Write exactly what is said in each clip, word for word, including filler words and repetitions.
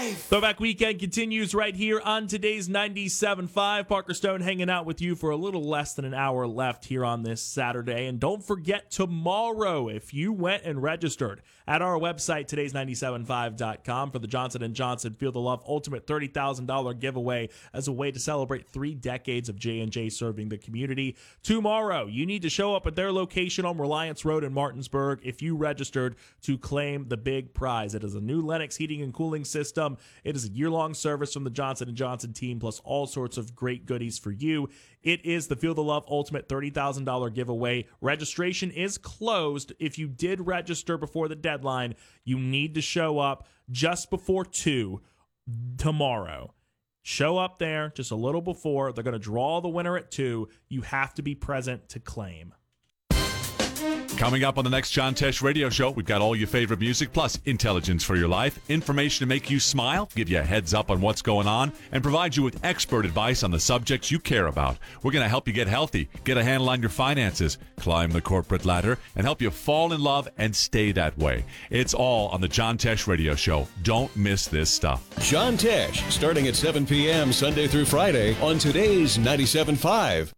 Throwback Weekend continues right here on today's ninety-seven point five. Parker Stone hanging out with you for a little less than an hour left here on this Saturday. And don't forget, tomorrow, if you went and registered at our website, today's ninety-seven point five dot com, for the Johnson and Johnson Feel the Love Ultimate thirty thousand dollars giveaway as a way to celebrate three decades of J and J serving the community. Tomorrow, you need to show up at their location on Reliance Road in Martinsburg if you registered to claim the big prize. It is a new Lennox heating and cooling system. It is a year-long service from the Johnson and Johnson team, plus all sorts of great goodies for you. It is the Feel the Love Ultimate thirty thousand dollars giveaway. Registration is closed. If you did register before the deadline, you need to show up just before two tomorrow. Show up there just a little before. They're going to draw the winner at two. You have to be present to claim. Coming up on the next John Tesh radio show, we've got all your favorite music, plus intelligence for your life, information to make you smile, give you a heads up on what's going on, and provide you with expert advice on the subjects you care about. We're going to help you get healthy, get a handle on your finances, climb the corporate ladder, and help you fall in love and stay that way. It's all on the John Tesh radio show. Don't miss this stuff. John Tesh, starting at seven p.m. Sunday through Friday on today's ninety-seven point five.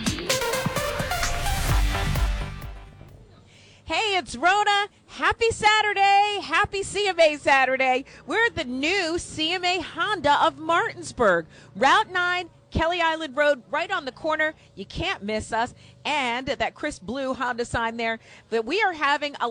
Hey, it's Rona. Happy Saturday. Happy C M A Saturday. We're at the new C M A Honda of Martinsburg. Route nine, Kelly Island Road, right on the corner. You can't miss us. And that crisp blue Honda sign there. But we are having a